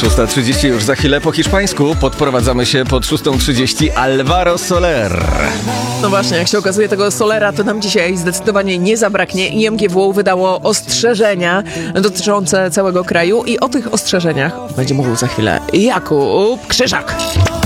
6:30 już za chwilę po hiszpańsku. Podprowadzamy się pod 6:30 Alvaro Soler. No właśnie, jak się okazuje, tego Solera to nam dzisiaj zdecydowanie nie zabraknie. IMGW wydało ostrzeżenia dotyczące całego kraju i o tych ostrzeżeniach będzie mówił za chwilę Jakub Krzyżak.